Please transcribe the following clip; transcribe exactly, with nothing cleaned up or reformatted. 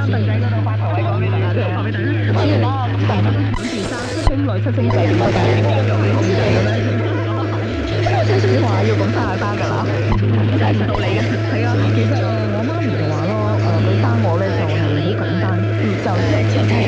凳仔嗰度發頭位講俾大家聽。講俾大家聽。講完啦，咁大家都五時三七星女七星仔點解咁咁嘅咧？我聽小話要咁生下生㗎啦，就係唔到你嘅。係啊，其實誒我媽咪就話咯，誒佢生我咧就係好簡單，就即係